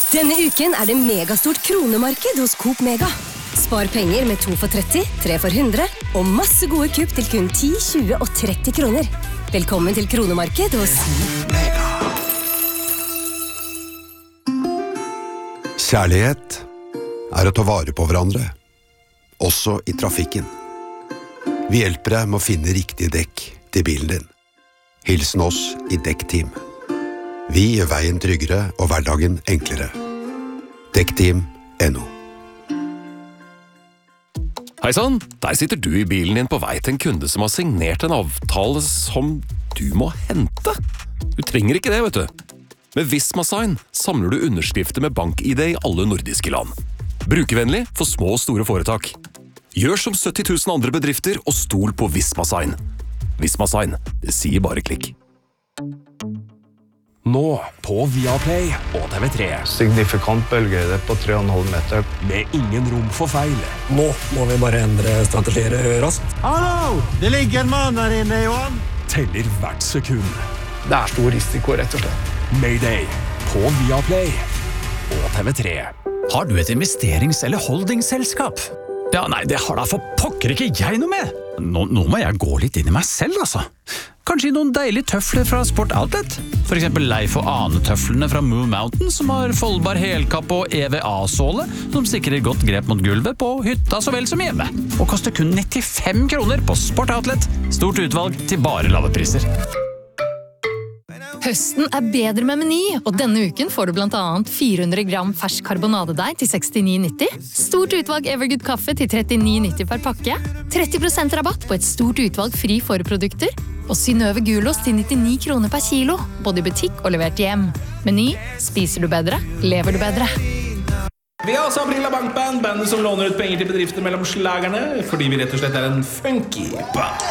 Denne uken det megastort kronemarked hos Coop Mega. Spar penger med 2 for 30, 3 for 100 og masse gode kupp til kun 10, 20 og 30 kroner. Velkommen til kronemarked hos Mega. Kjærlighet å ta vare på hverandre, også i trafikken. Vi hjelper deg med å finne riktige dekk til bilen din. Hilsen oss i Dekkteam. Vi gjør veien tryggere og hverdagen enklere. Dekkteam.no. Hei sann, der sitter du i bilen din på vei til en kunde som har signert en avtale som du må hente. Du trenger ikke det, vet du. Med Visma-sign samler du underskrifter med bank-ID i alle nordiske land. Brukervennlig for små og store foretak. Gjør som 70 000 andre bedrifter og stol på Visma-sign. Visma-sign, det sier bare klikk. Nå på Viaplay og TV3. Signifikant bølgehøyde på 3,5 meter. Med ingen rom for feil. Nå må vi bare endre strategier raskt. Hallo! Det ligger en mann her inne, Johan. Teller hvert sekund. Det stor risiko, rett og slett. Mayday på Viaplay og TV3. Har du et investerings- eller holdingselskap? Ja, nei, det har da for pokker ikke jeg noe med. Nå må jeg gå litt inn i meg selv, altså. Kanskje noen deilige tøfler fra Sport Outlet? For eksempel Leif og Ane-tøflene fra Moon Mountain, som har foldbar helkapp og EVA-såle, som sikrer godt grep mot gulvet på hytta så vel som hjemme. Og koster kun 95 kroner på Sport Outlet. Stort utvalg til bare lave priser. Høsten bedre med Meny, og denne uken får du blant annet 400 gram fersk karbonadedeig til 69,90, stort utvalg Evergood kaffe til 39,90 per pakke, 30% rabatt på et stort utvalg fri forprodukter, og Synnøve gulost til 99 kroner per kilo, både i butikk og levert hjem. Meny, spiser du bedre, lever du bedre. Vi har også Aprila Bankband, bandet som låner ut penger til bedrifter mellom slagerne, fordi vi rett og slett en funky band.